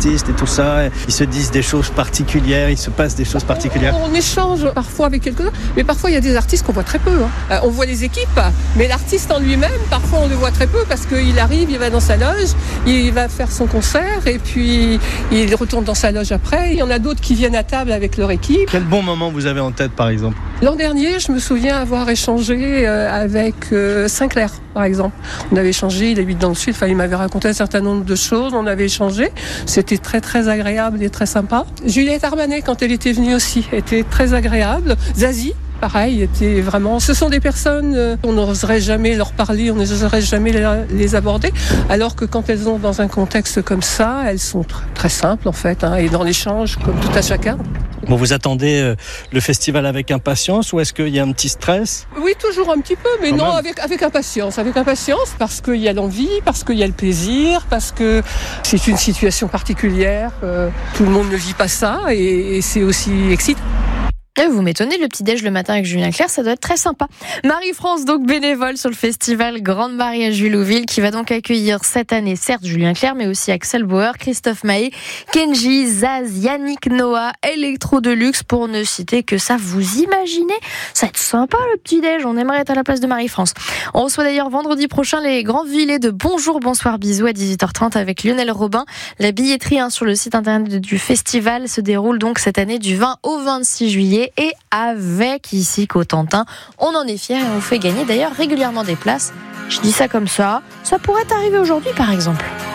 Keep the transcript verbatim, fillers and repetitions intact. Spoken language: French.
artistes et tout ça, ils se disent des choses particulières, il se passe des choses particulières. On, on échange parfois avec quelques-uns, mais parfois il y a des artistes qu'on voit très peu. Hein. Euh, on voit les équipes, mais l'artiste en lui-même, parfois on le voit très peu parce qu'il arrive, il va dans sa loge, il va faire son concert et puis il retourne dans sa loge après. Il y en a d'autres qui viennent à table avec leur équipe. Quel bon moment vous avez en tête par exemple ? L'an dernier, je me souviens avoir échangé euh, avec euh, Sinclair, par exemple. On avait échangé, il habite dans le sud, enfin, il m'avait raconté un certain nombre de choses, on avait échangé. C'était très très agréable et très sympa. Juliette Armanet, quand elle était venue aussi, était très agréable. Zazie, pareil, était vraiment... Ce sont des personnes, euh, on n'oserait jamais leur parler, on n'oserait jamais les, les aborder, alors que quand elles sont dans un contexte comme ça, elles sont tr- très simples en fait, hein, et dans l'échange, comme tout à chacun. Bon, vous attendez euh, le festival avec impatience ou est-ce qu'il y a un petit stress ? Oui, toujours un petit peu, mais Quand non, même. avec, avec impatience. Avec impatience, parce qu'il y a l'envie, parce qu'il y a le plaisir, parce que c'est une situation particulière. Euh, tout le monde ne vit pas ça et, et c'est aussi excitant. Vous m'étonnez, le petit-déj le matin avec Julien Clerc, ça doit être très sympa. Marie-France, donc bénévole sur le festival Grande Marie à Jullouville, qui va donc accueillir cette année, certes, Julien Clerc, mais aussi Axel Bauer, Christophe Maé, Kenji, Zaz, Yannick Noah, Electro Deluxe, pour ne citer que ça. Vous imaginez ? Ça va être sympa, le petit-déj. On aimerait être à la place de Marie-France. On reçoit d'ailleurs vendredi prochain les grands vilets de Bonjour, Bonsoir, Bisous à dix-huit heures trente avec Lionel Robin. La billetterie hein, sur le site internet du festival se déroule donc cette année du vingt au vingt-six juillet. Et avec ici Cotentin, on en est fiers et on vous fait gagner d'ailleurs régulièrement des places. Je dis ça comme ça, ça pourrait arriver aujourd'hui par exemple.